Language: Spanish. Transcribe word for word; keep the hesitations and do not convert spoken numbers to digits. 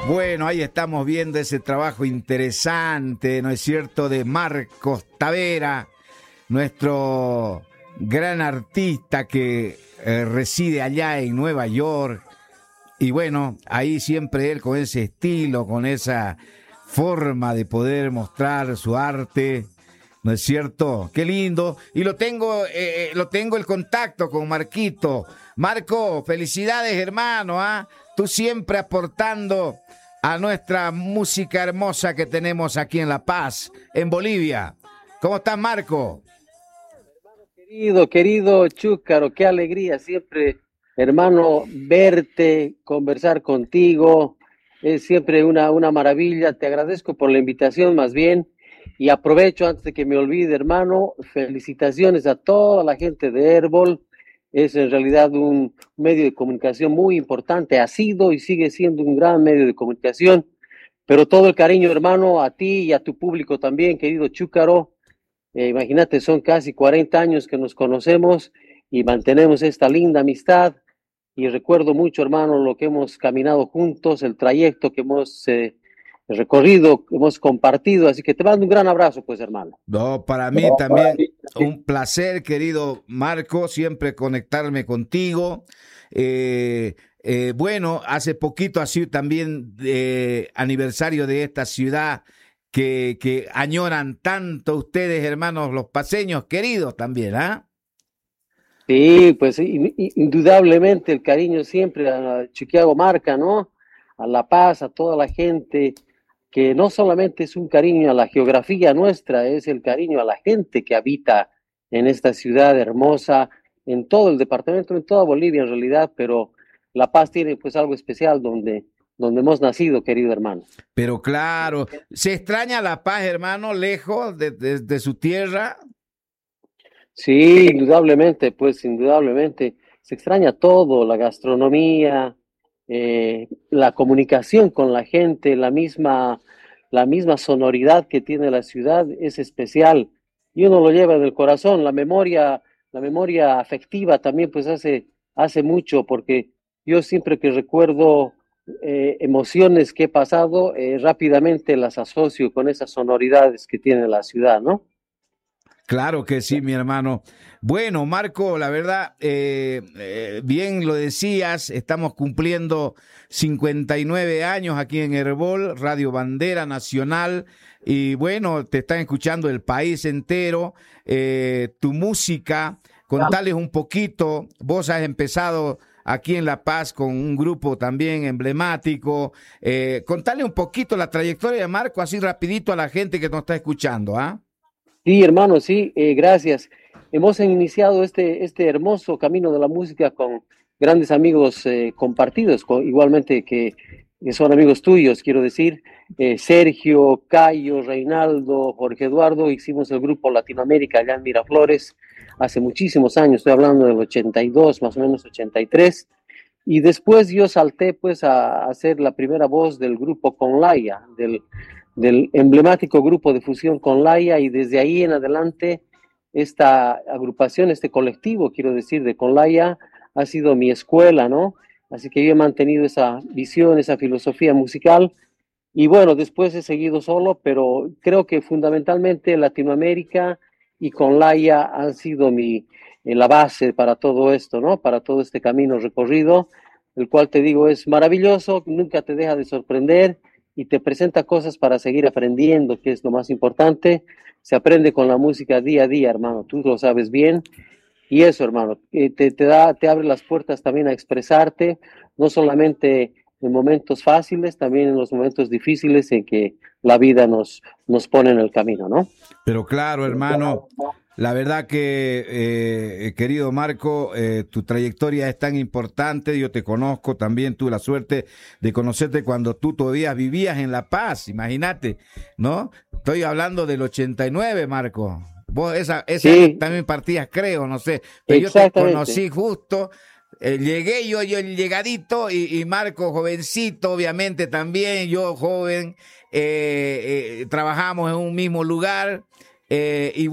Bueno, ahí estamos viendo ese trabajo interesante, ¿no es cierto?, de Marcos Tavera, nuestro gran artista que eh, reside allá en Nueva York. Y bueno, ahí siempre él con ese estilo, con esa forma de poder mostrar su arte, ¿no es cierto? Qué lindo. Y lo tengo, eh, lo tengo el contacto con Marquito. Marco, felicidades, hermano, ¿ah? Tú siempre aportando a nuestra música hermosa que tenemos aquí en La Paz, en Bolivia. ¿Cómo estás, Marco? Querido, querido Chúcaro, qué alegría siempre, hermano, verte, conversar contigo, es siempre una, una maravilla. Te agradezco por la invitación más bien y aprovecho antes de que me olvide, hermano, felicitaciones a toda la gente de Herbol. Es en realidad un medio de comunicación muy importante, ha sido y sigue siendo un gran medio de comunicación, pero todo el cariño, hermano, a ti y a tu público también, querido Chúcaro. Eh, imagínate, son casi cuarenta años que nos conocemos y mantenemos esta linda amistad. Y recuerdo mucho, hermano, lo que hemos caminado juntos, el trayecto que hemos eh, recorrido, que hemos compartido. Así que te mando un gran abrazo, pues, hermano. No, para mí también un placer, querido Marco, siempre conectarme contigo. Eh, eh, bueno, hace poquito ha sido también eh, aniversario de esta ciudad que, que añoran tanto ustedes, hermanos, los paseños queridos también, ¿ah? Sí, pues in- in- indudablemente el cariño siempre a Chiquiago marca, ¿no? A La Paz, a toda la gente, que no solamente es un cariño a la geografía nuestra, es el cariño a la gente que habita en esta ciudad hermosa, en todo el departamento, en toda Bolivia en realidad, pero La Paz tiene pues algo especial donde, donde hemos nacido, querido hermano. Pero claro, se extraña La Paz, hermano, lejos de, de, de su tierra. Sí, indudablemente, pues indudablemente. Se extraña todo, la gastronomía, eh, la comunicación con la gente, la misma, la misma sonoridad que tiene la ciudad es especial y uno lo lleva en el corazón. La memoria, la memoria afectiva también pues hace, hace mucho porque yo siempre que recuerdo eh, emociones que he pasado, eh, rápidamente las asocio con esas sonoridades que tiene la ciudad, ¿no? Claro que sí, mi hermano. Bueno, Marco, la verdad, eh, eh, bien lo decías, estamos cumpliendo cincuenta y nueve años aquí en Herbol, Radio Bandera Nacional, y bueno, te están escuchando el país entero, eh, tu música, contales un poquito, vos has empezado aquí en La Paz con un grupo también emblemático, eh, contale un poquito la trayectoria de Marco, así rapidito a la gente que nos está escuchando, ¿ah? Sí, hermano, sí, eh, gracias. Hemos iniciado este, este hermoso camino de la música con grandes amigos eh, compartidos, con- igualmente que, que son amigos tuyos, quiero decir. Eh, Sergio, Cayo, Reinaldo, Jorge Eduardo, hicimos el grupo Latinoamérica allá en Miraflores hace muchísimos años, estoy hablando del ochenta y dos, más o menos ochenta y tres. Y después yo salté pues a, a ser la primera voz del grupo Conlaya, del, del emblemático grupo de fusión Conlaya, y desde ahí en adelante esta agrupación, este colectivo, quiero decir, de Conlaya, ha sido mi escuela, ¿no? Así que yo he mantenido esa visión, esa filosofía musical, y bueno, después he seguido solo, pero creo que fundamentalmente Latinoamérica y Conlaya han sido mi, eh, la base para todo esto, ¿no? Para todo este camino recorrido, el cual te digo es maravilloso, nunca te deja de sorprender y te presenta cosas para seguir aprendiendo, que es lo más importante. Se aprende con la música día a día, hermano, tú lo sabes bien. Y eso, hermano, eh, te, te da, te abre las puertas también a expresarte, no solamente en momentos fáciles, también en los momentos difíciles en que la vida nos, nos pone en el camino, ¿no? Pero claro, hermano, la verdad que, eh, querido Marco, eh, tu trayectoria es tan importante, yo te conozco también, tuve la suerte de conocerte cuando tú todavía vivías en La Paz, imagínate, ¿no? Estoy hablando del ochenta y nueve, Marco. Vos esa, ese año Sí, también partías, creo, no sé, pero yo te exactamente. conocí justo, eh, llegué yo, yo llegadito y, y Marco jovencito, obviamente también, yo joven, eh, eh, trabajamos en un mismo lugar, eh, y